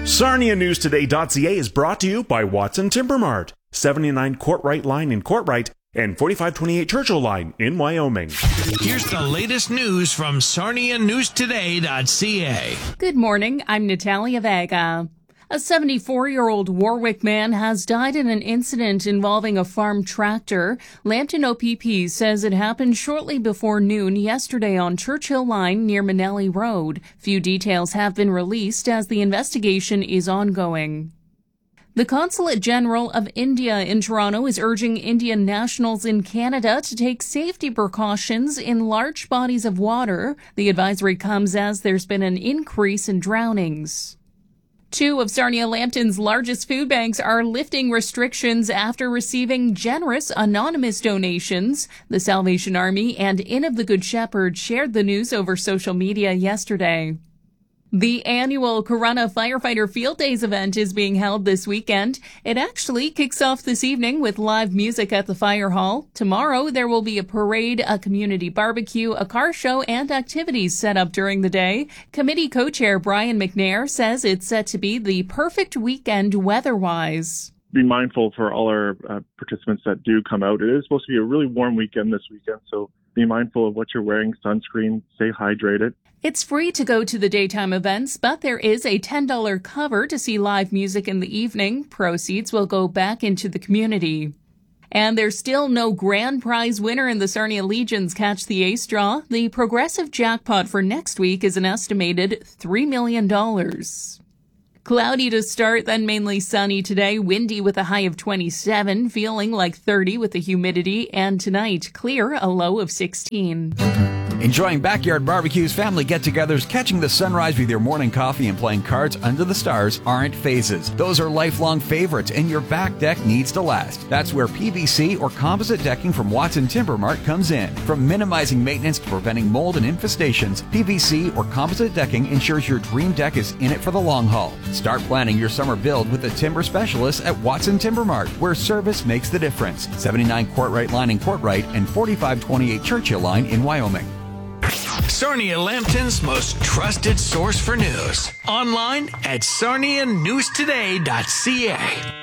SarniaNewsToday.ca is brought to you by Watson Timber Mart, 79 Courtright Line in Courtright and 4528 Churchill Line in Wyoming. Here's the latest news from SarniaNewsToday.ca. Good morning, I'm Natalia Vega. A 74-year-old Warwick man has died in an incident involving a farm tractor. Lambton OPP says it happened shortly before noon yesterday on Churchill Line near Manelli Road. Few details have been released as the investigation is ongoing. The Consulate General of India in Toronto is urging Indian nationals in Canada to take safety precautions in large bodies of water. The advisory comes as there's been an increase in drownings. Two of Sarnia Lambton's largest food banks are lifting restrictions after receiving generous anonymous donations. The Salvation Army and Inn of the Good Shepherd shared the news over social media yesterday. The annual Corunna Firefighter Field Days event is being held this weekend. It actually kicks off this evening with live music at the fire hall. Tomorrow, there will be a parade, a community barbecue, a car show, and activities set up during the day. Committee co-chair Brian McNair says it's set to be the perfect weekend weather-wise. Be mindful for all our participants that do come out. It is supposed to be a really warm weekend this weekend, so be mindful of what you're wearing, sunscreen, stay hydrated. It's free to go to the daytime events, but there is a $10 cover to see live music in the evening. Proceeds will go back into the community. And there's still no grand prize winner in the Sarnia Legion's Catch the Ace draw. The progressive jackpot for next week is an estimated $3 million. Cloudy to start, then mainly sunny today, windy with a high of 27, feeling like 30 with the humidity, and tonight, clear, a low of 16. Enjoying backyard barbecues, family get-togethers, catching the sunrise with your morning coffee, and playing cards under the stars aren't phases. Those are lifelong favorites, and your back deck needs to last. That's where PVC or composite decking from Watson Timber Mart comes in. From minimizing maintenance to preventing mold and infestations, PVC or composite decking ensures your dream deck is in it for the long haul. Start planning your summer build with the timber specialists at Watson Timber Mart, where service makes the difference. 79 Courtright Line in Courtright and 4528 Churchill Line in Wyoming. Sarnia Lambton's most trusted source for news. Online at SarniaNewsToday.ca.